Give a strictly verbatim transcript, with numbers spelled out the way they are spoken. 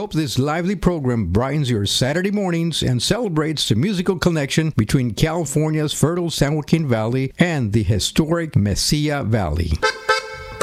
hope this lively program brightens your Saturday mornings and celebrates the musical connection between California's fertile San Joaquin Valley and the historic Mesilla Valley.